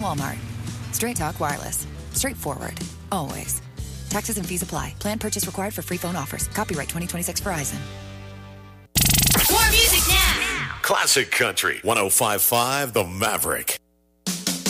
Walmart. Straight Talk Wireless. Straightforward. Always. Taxes and fees apply. Plan purchase required for free phone offers. Copyright 2026 Verizon. More music now. Classic Country 105.5 The Maverick.